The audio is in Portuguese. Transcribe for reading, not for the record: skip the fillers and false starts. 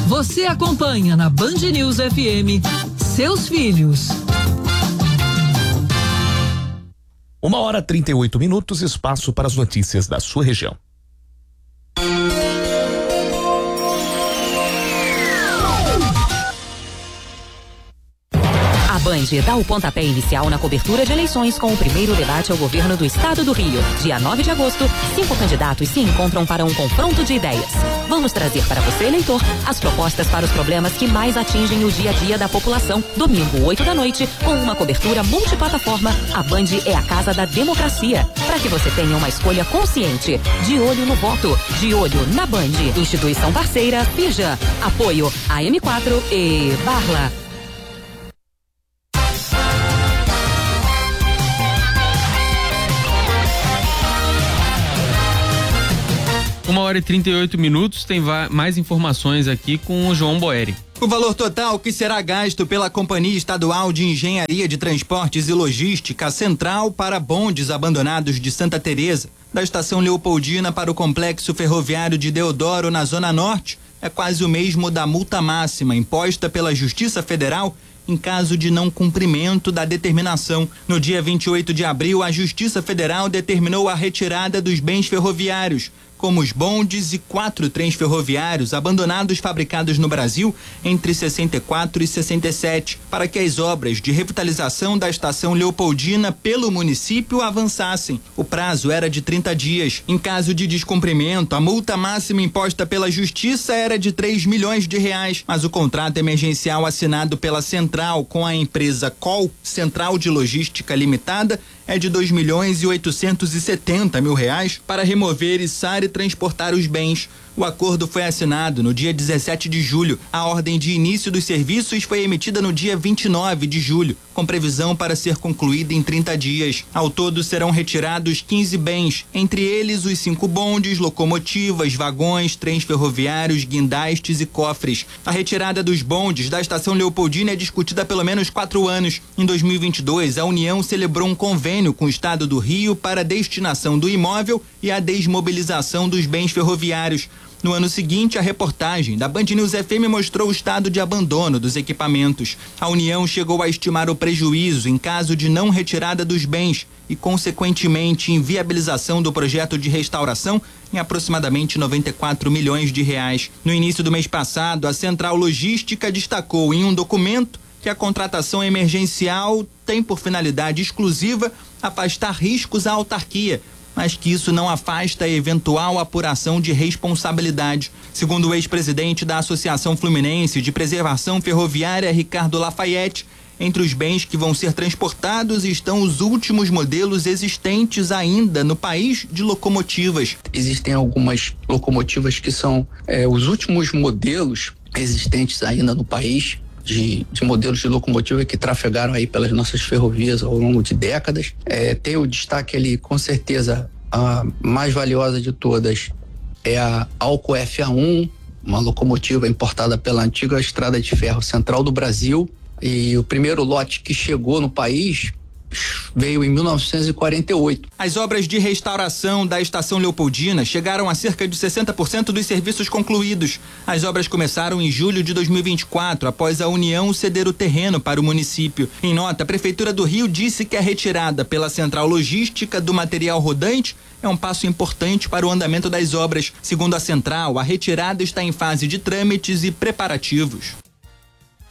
Você acompanha na Band News FM seus filhos. 1h38, espaço para as notícias da sua região. A Band dá o pontapé inicial na cobertura de eleições com o primeiro debate ao governo do estado do Rio. Dia 9 de agosto, 5 candidatos se encontram para um confronto de ideias. Vamos trazer para você, eleitor, as propostas para os problemas que mais atingem o dia a dia da população. Domingo, 8 da noite, com uma cobertura multiplataforma, a Band é a casa da democracia. Para que você tenha uma escolha consciente. De olho no voto, de olho na Band. Instituição parceira, Firjan. Apoio AM4 e Barla. 1h38, tem mais informações aqui com o João Boeri. O valor total que será gasto pela Companhia Estadual de Engenharia de Transportes e Logística Central para bondes abandonados de Santa Teresa, da Estação Leopoldina para o Complexo Ferroviário de Deodoro, na Zona Norte, é quase o mesmo da multa máxima imposta pela Justiça Federal em caso de não cumprimento da determinação. No dia 28 de abril, a Justiça Federal determinou a retirada dos bens ferroviários, como os bondes e 4 trens ferroviários abandonados fabricados no Brasil entre 64 e 67, para que as obras de revitalização da Estação Leopoldina pelo município avançassem. O prazo era de 30 dias. Em caso de descumprimento, a multa máxima imposta pela Justiça era de R$3 milhões, mas o contrato emergencial assinado pela Central com a empresa COL, Central de Logística Limitada, é de R$2.870.000 para remover, içar e transportar os bens. O acordo foi assinado no dia 17 de julho. A ordem de início dos serviços foi emitida no dia 29 de julho, com previsão para ser concluída em 30 dias. Ao todo serão retirados 15 bens, entre eles os 5 bondes, locomotivas, vagões, trens ferroviários, guindastes e cofres. A retirada dos bondes da Estação Leopoldina é discutida há pelo menos 4 anos. Em 2022, a União celebrou um convênio com o Estado do Rio para a destinação do imóvel e a desmobilização dos bens ferroviários. No ano seguinte, a reportagem da Band News FM mostrou o estado de abandono dos equipamentos. A União chegou a estimar o prejuízo em caso de não retirada dos bens e, consequentemente, inviabilização do projeto de restauração em aproximadamente R$94 milhões. No início do mês passado, a Central Logística destacou em um documento que a contratação emergencial tem por finalidade exclusiva afastar riscos à autarquia, mas que isso não afasta a eventual apuração de responsabilidade. Segundo o ex-presidente da Associação Fluminense de Preservação Ferroviária, Ricardo Lafayette, entre os bens que vão ser transportados estão os últimos modelos existentes ainda no país de locomotivas. Existem algumas locomotivas que são os últimos modelos existentes ainda no país, de modelos de locomotiva que trafegaram aí pelas nossas ferrovias ao longo de décadas. Tem o destaque ali, com certeza, a mais valiosa de todas é a Alco FA1, uma locomotiva importada pela antiga Estrada de Ferro Central do Brasil, e o primeiro lote que chegou no país veio em 1948. As obras de restauração da Estação Leopoldina chegaram a cerca de 60% dos serviços concluídos. As obras começaram em julho de 2024, após a União ceder o terreno para o município. Em nota, a Prefeitura do Rio disse que a retirada pela Central Logística do material rodante é um passo importante para o andamento das obras. Segundo a Central, a retirada está em fase de trâmites e preparativos.